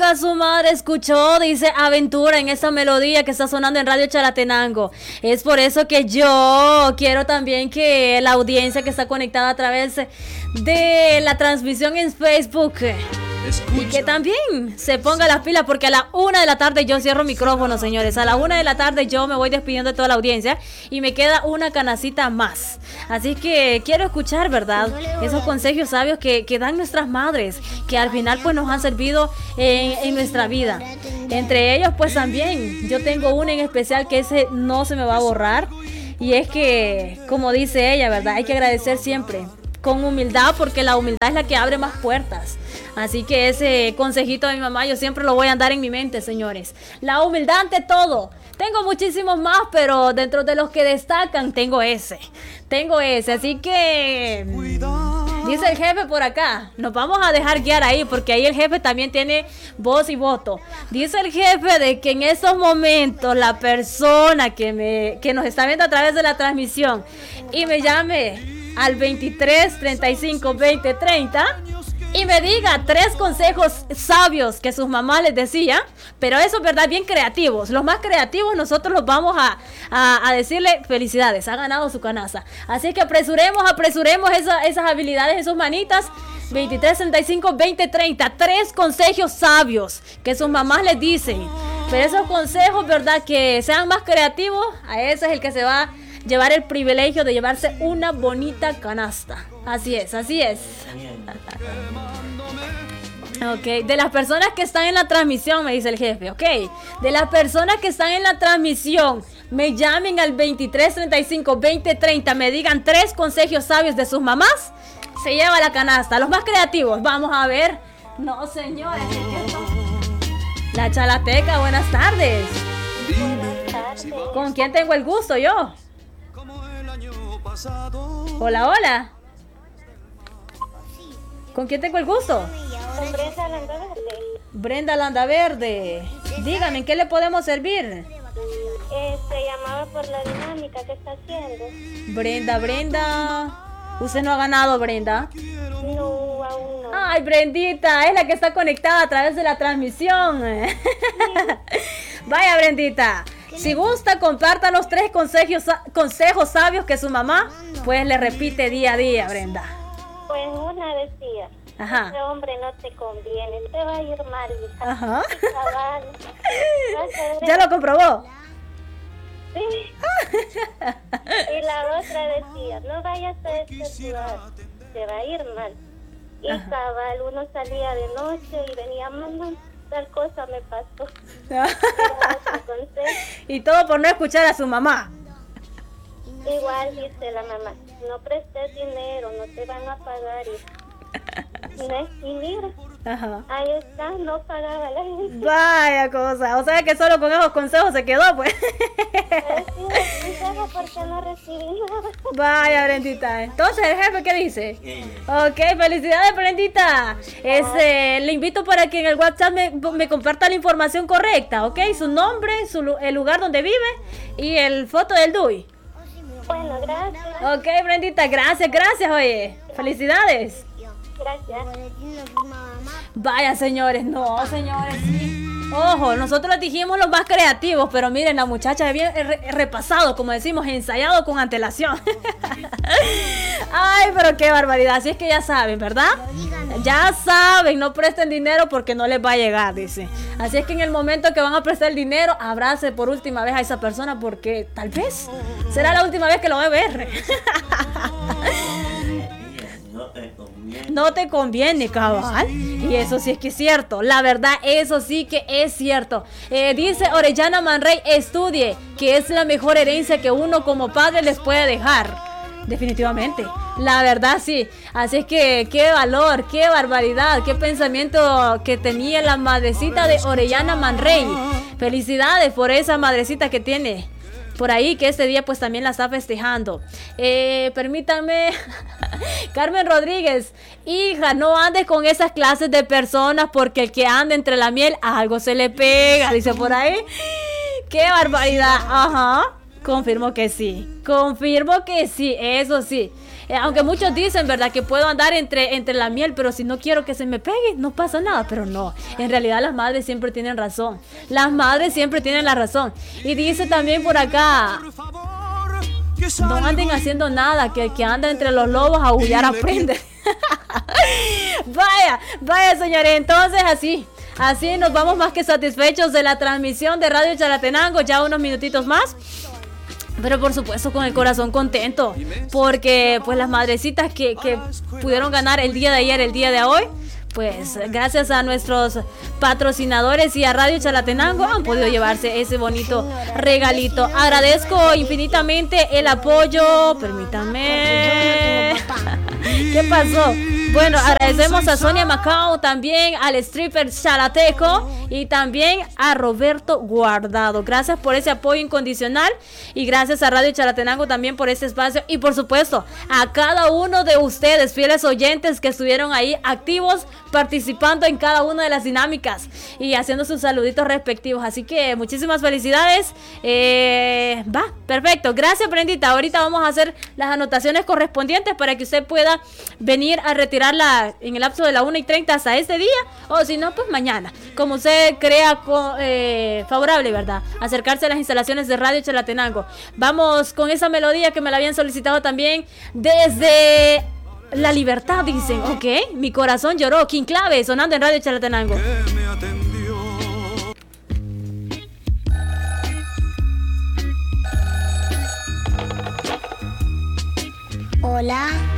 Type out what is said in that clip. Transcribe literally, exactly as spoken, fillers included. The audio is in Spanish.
nunca su madre escuchó, dice Aventura, en esa melodía que está sonando en Radio Chalatenango. Es por eso que yo quiero también que la audiencia que está conectada a través de la transmisión en Facebook Escucha. Y que también se ponga las pilas, porque a la una de la tarde yo cierro micrófono, señores. A la una de la tarde yo me voy despidiendo de toda la audiencia y me queda una canacita más. Así que quiero escuchar, ¿verdad? Esos consejos sabios que, que dan nuestras madres, que al final pues nos han servido en, en nuestra vida. Entre ellos pues también yo tengo uno en especial que ese no se me va a borrar. Y es que, como dice ella, ¿verdad? Hay que agradecer siempre con humildad, porque la humildad es la que abre más puertas. Así que ese consejito de mi mamá yo siempre lo voy a andar en mi mente, señores. La humildad ante todo. Tengo muchísimos más, pero dentro de los que destacan tengo ese. Tengo ese, así que dice el jefe por acá, nos vamos a dejar guiar ahí, porque ahí el jefe también tiene voz y voto. Dice el jefe de que en esos momentos la persona que, me, que nos está viendo a través de la transmisión y me llame al veintitrés, treinta y cinco, veinte, treinta y me diga tres consejos sabios que sus mamás les decían, pero eso es verdad, bien creativos. Los más creativos nosotros los vamos a, a, a decirle felicidades, ha ganado su canasta. Así que apresuremos, apresuremos esa, esas habilidades en sus manitas. veintitrés, treinta y cinco, veinte, treinta, tres consejos sabios que sus mamás les dicen, pero esos consejos, verdad, que sean más creativos, a ese es el que se va a llevar el privilegio de llevarse una bonita canasta. Así es, así es. Ok, de las personas que están en la transmisión, me dice el jefe, ok. De las personas que están en la transmisión, me llamen al veintitrés, treinta y cinco, veinte, treinta, me digan tres consejos sabios de sus mamás, se lleva la canasta. Los más creativos, vamos a ver. No, señores, la Chalateca, buenas tardes. Buenas tardes. ¿Con quién tengo el gusto yo? Hola, hola. ¿Con quién tengo el gusto? Con Brenda Landaverde. Brenda Landaverde. Dígame, ¿en qué le podemos servir? Eh, se llamaba por la dinámica que está haciendo. Brenda, Brenda. ¿Usted no ha ganado, Brenda? No, aún no. Ay, Brendita, es la que está conectada a través de la transmisión. Sí. Vaya, Brendita. Si gusta, comparta los tres consejos, consejos sabios que su mamá pues le repite día a día, Brenda. Pues una decía, ajá, ese hombre no te conviene, te va a ir mal, hija. Ajá. Cabal. ¿Ya lo comprobó? Sí. Y la otra decía, no vayas a este lugar, te va a ir mal. Y ajá, cabal, uno salía de noche y venía, mamá, tal cosa me pasó. Y todo por no escuchar a su mamá. Igual dice la mamá, no prestes dinero, no te van a pagar. Y, y mira, ajá, ahí está, no pagaba la gente. Vaya cosa, o sea que solo con esos consejos se quedó, pues. Consejo porque no recibí nada. Vaya, Brendita. Entonces, ¿el jefe qué dice? Ok, felicidades, Brendita. Este, le invito para que en el WhatsApp me, me comparta la información correcta, ¿ok? Su nombre, su, el lugar donde vive y el foto del D U I. Bueno, gracias. Ok, Brendita, gracias, gracias, oye. Felicidades. Gracias. Vaya, señores, no, señores, sí. Ojo, nosotros les dijimos los más creativos, pero miren, la muchacha es bien re repasado, como decimos, ensayado con antelación. Ay, pero qué barbaridad. Así es que ya saben, ¿verdad? Ya saben, no presten dinero porque no les va a llegar, dice. Así es que en el momento que van a prestar el dinero, abrace por última vez a esa persona, porque tal vez será la última vez que lo va a ver. No te conviene, cabal. Y eso sí es que es cierto. La verdad, eso sí que es cierto. Eh, dice Orellana Manrey, estudie, que es la mejor herencia que uno como padre les puede dejar. Definitivamente. La verdad, sí. Así es que, qué valor, qué barbaridad, qué pensamiento que tenía la madrecita de Orellana Manrey. Felicidades por esa madrecita que tiene por ahí, que este día pues también la está festejando. Eh, permítame, Carmen Rodríguez, hija, no andes con esas clases de personas porque el que anda entre la miel a algo se le pega, dice por ahí. ¡Qué barbaridad! Ajá, confirmo que sí, confirmo que sí, eso sí. Eh, aunque muchos dicen, ¿verdad?, que puedo andar entre, entre la miel, pero si no quiero que se me pegue, no pasa nada. Pero no, en realidad las madres siempre tienen razón. Las madres siempre tienen la razón. Y dice también por acá, no anden haciendo nada, que el que anda entre los lobos a aullar aprende. Vaya, vaya, señores, entonces así, así nos vamos más que satisfechos de la transmisión de Radio Chalatenango, ya unos minutitos más. Pero por supuesto con el corazón contento, porque pues las madrecitas que, que pudieron ganar el día de ayer, el día de hoy, pues gracias a nuestros patrocinadores y a Radio Chalatenango han podido llevarse ese bonito regalito. Agradezco infinitamente el apoyo. Permítame. ¿Qué pasó? Bueno, agradecemos a Sonia Macao, también al stripper Chalateco y también a Roberto Guardado. Gracias por ese apoyo incondicional y gracias a Radio Chalatenango también por este espacio y por supuesto a cada uno de ustedes, fieles oyentes que estuvieron ahí activos, participando en cada una de las dinámicas y haciendo sus saluditos respectivos. Así que muchísimas felicidades. Eh, va, perfecto. Gracias, Brendita. Ahorita vamos a hacer las anotaciones correspondientes para que usted pueda venir a retirarla en el lapso de la una y treinta hasta este día, o si no, pues mañana, como usted crea eh, favorable, ¿verdad? Acercarse a las instalaciones de Radio Chalatenango. Vamos con esa melodía que me la habían solicitado también desde La Libertad, dicen, ok, mi corazón lloró, King Clave, sonando en Radio Chalatenango. Hola.